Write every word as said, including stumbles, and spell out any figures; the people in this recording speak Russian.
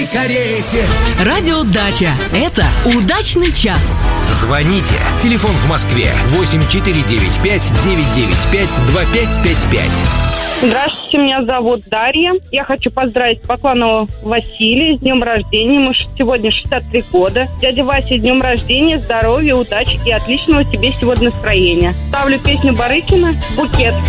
белой карете. Радио «Дача» – это удачный час. Звоните. Телефон в Москве восемь четыре девять пять девять девять пять два пять пять пять. Здравствуйте, меня зовут Дарья. Я хочу поздравить Бакланова Василия с днем рождения. Ему сегодня шестьдесят три года. Дядя Вася, с днем рождения, здоровья, удачи и отличного тебе сегодня настроения. Ставлю песню Барыкина «Букет».